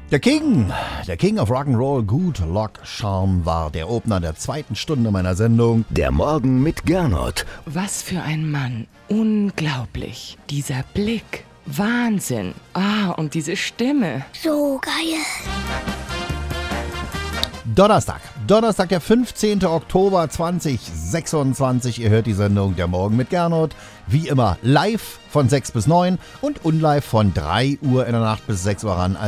Der King of Rock'n'Roll, Good Luck Charm, war der Opener der zweiten Stunde meiner Sendung. Der Morgen mit Gernot. Was für ein Mann. Unglaublich. Dieser Blick. Wahnsinn. Und diese Stimme. So geil. Donnerstag, der 15. Oktober 2026. Ihr hört die Sendung Der Morgen mit Gernot. Wie immer live von 6 bis 9 und unlive von 3 Uhr in der Nacht bis 6 Uhr ran.